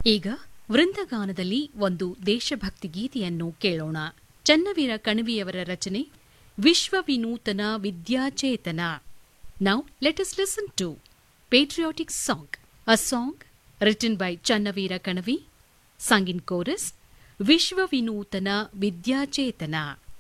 ಈಗ ವೃಂದಗಾನದಲ್ಲಿ ಒಂದು ದೇಶಭಕ್ತಿ ಗೀತೆಯನ್ನು ಕೇಳೋಣ. ಚನ್ನವೀರ ಕಣವಿಯವರ ರಚನೆ, ವಿಶ್ವವಿನೂತನ ವಿದ್ಯಾಚೇತನ. Now let us listen to patriotic song, a song written by Channavira Kanavi, sung in chorus, Vishwa Vinutana Vidyachetana.